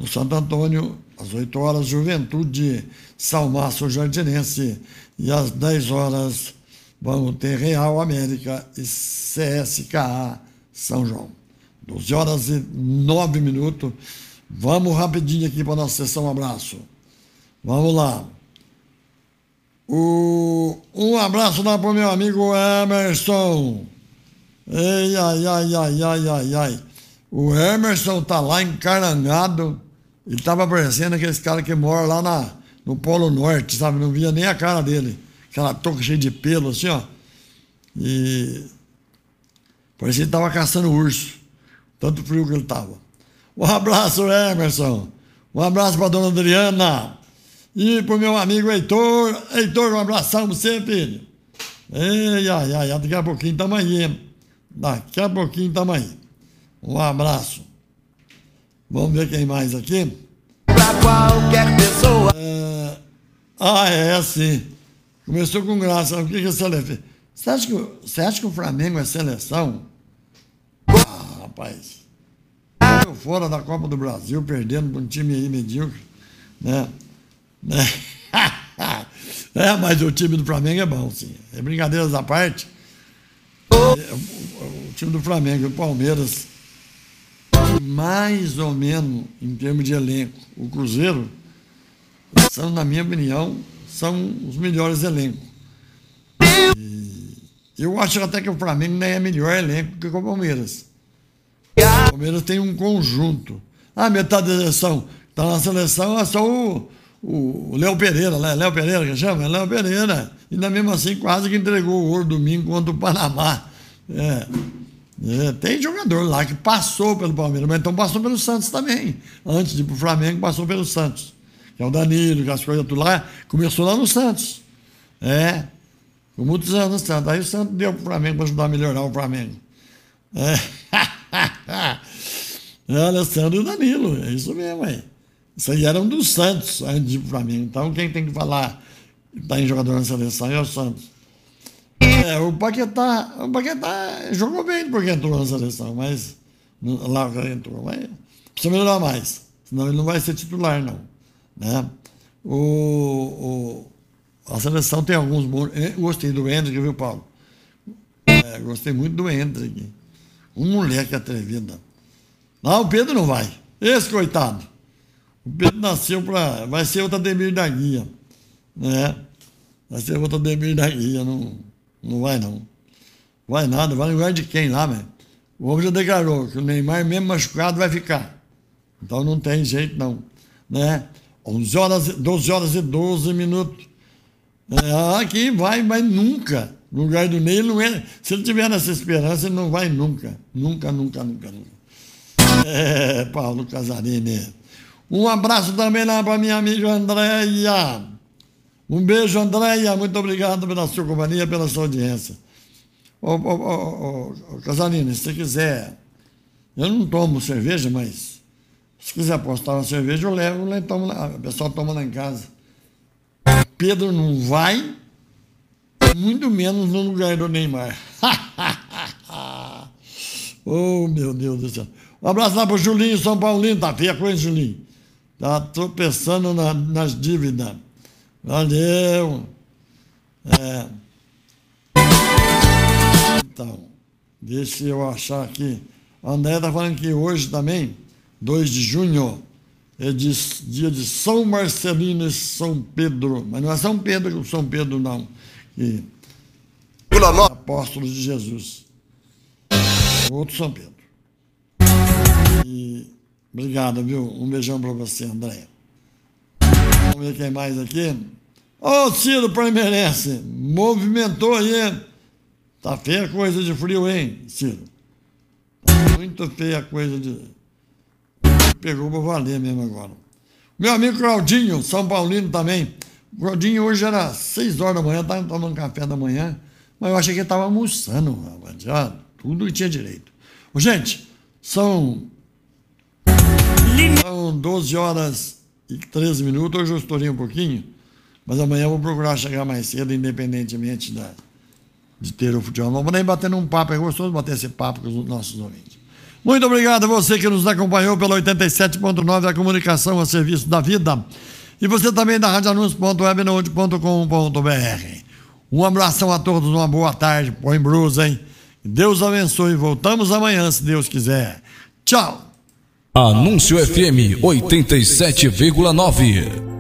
no Santo Antônio, às 8 horas, Juventude Salmaço Jardinense, e às 10 horas vamos ter Real América e CSKA São João. 12 horas e 9 minutos. Vamos rapidinho aqui para a nossa sessão abraço. Vamos lá. Um abraço lá para o meu amigo Emerson. Ei, ai, ai, ai, ai, ai, ai. O Emerson tá lá encarangado. Ele estava parecendo aqueles caras que moram lá no Polo Norte, sabe? Não via nem a cara dele. Aquela touca cheia de pelo, assim, ó. E parecia que ele estava caçando urso. Tanto frio que ele estava. Um abraço, Emerson. Um abraço para dona Adriana. E pro meu amigo Heitor. Heitor, um abração pra você, filho. Ei, ai, ai, daqui a pouquinho tamo aí, hein? Daqui a pouquinho tamo aí. Um abraço. Vamos ver quem mais aqui. Pra qualquer pessoa. Sim. Começou com graça. O que é seleção? Você acha que o Flamengo é seleção? Rapaz. Fora da Copa do Brasil, perdendo para um time aí medíocre, né? Mas o time do Flamengo é bom, sim. É brincadeiras à parte. O time do Flamengo e o Palmeiras, mais ou menos em termos de elenco, o Cruzeiro, são, na minha opinião, são os melhores elencos. E eu acho até que o Flamengo nem é melhor elenco que o Palmeiras. O Palmeiras tem um conjunto. Metade da seleção está na seleção, é só o Léo Pereira, né? Léo Pereira que chama? Léo Pereira. E ainda mesmo assim quase que entregou o ouro domingo contra o Panamá. Tem jogador lá que passou pelo Palmeiras, mas então passou pelo Santos também. Antes de ir para o Flamengo, passou pelo Santos. Que é o Danilo, que as coisas tudo lá. Começou lá no Santos. Com muitos anos no Santos. Aí o Santos deu para o Flamengo para ajudar a melhorar o Flamengo. Alessandro e Danilo, é isso mesmo aí. Isso aí era um dos Santos antes de ir pro Flamengo. Então quem tem que falar que está em jogador na seleção é o Santos. O Paquetá jogou bem porque entrou na seleção, mas lá o cara entrou. Mas precisa melhorar mais, senão ele não vai ser titular, não. Né? A seleção tem alguns bons. Gostei do Hendrick, viu, Paulo? Gostei muito do Hendrick. Um moleque atrevido. Não, o Pedro não vai. Esse coitado. O Pedro nasceu para. Vai ser outro Ademir da Guia. Né? Vai ser outro Ademir da Guia. Não vai, não. Vai nada. Vai no lugar de quem lá, velho? O homem já declarou que o Neymar, mesmo machucado, vai ficar. Então não tem jeito, não. Né? 12 horas e 12 minutos. Aqui vai nunca. No lugar do Ney, ele não é. Se ele tiver nessa esperança, ele não vai nunca. Nunca. Paulo Casarini. Um abraço também lá para minha amiga Andréia. Um beijo, Andréia. Muito obrigado pela sua companhia, pela sua audiência. Casarini, se você quiser, eu não tomo cerveja, mas se quiser apostar uma cerveja, eu levo lá e tomo lá. O pessoal toma lá em casa. Pedro não vai, muito menos no lugar do Neymar. Oh, meu Deus do céu. Um abraço lá pro Julinho, São Paulino. Tá feia a coisa, Julinho. Tá tropeçando nas dívidas. Valeu. Então, deixa eu achar aqui. A André tá falando que hoje também, 2 de junho, é dia de São Marcelino e São Pedro. Mas não é São Pedro, São Pedro não. Apóstolo de Jesus. Outro São Pedro. Obrigado, viu? Um beijão pra você, André. Vamos ver quem mais aqui. Ciro Palmeirense. Movimentou aí. Tá feia a coisa de frio, hein, Ciro? Tá muito feia a coisa de... Pegou pra valer mesmo agora. Meu amigo Claudinho, São Paulino também. O Claudinho hoje era 6 horas da manhã, estava tomando café da manhã, mas eu achei que ele estava almoçando, já tudo que tinha direito. Gente, são 12 horas e 13 minutos, hoje eu estourei um pouquinho, mas amanhã eu vou procurar chegar mais cedo, independentemente de ter o futebol. Não vou nem bater num papo, é gostoso bater esse papo com os nossos ouvintes. Muito obrigado a você que nos acompanhou pela 87.9 da comunicação a serviço da vida. E você também da radioanúncio.webnode.com.br. Um abração a todos, uma boa tarde. Põe blusa, hein? Deus abençoe. Voltamos amanhã, se Deus quiser. Tchau. Anúncio FM 87,9.